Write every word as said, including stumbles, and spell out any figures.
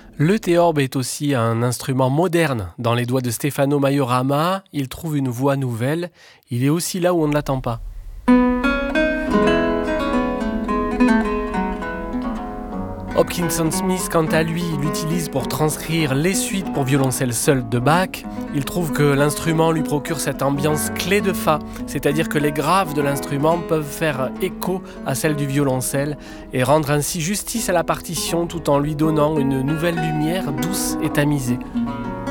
Le théorbe est aussi un instrument moderne. Dans les doigts de Stefano Majorama, il trouve une voix nouvelle. Il est aussi là où on ne l'attend pas. Hopkinson Smith, quant à lui, l'utilise pour transcrire les suites pour violoncelle seul de Bach. Il trouve que l'instrument lui procure cette ambiance clé de fa, c'est-à-dire que les graves de l'instrument peuvent faire écho à celle du violoncelle et rendre ainsi justice à la partition tout en lui donnant une nouvelle lumière douce et tamisée.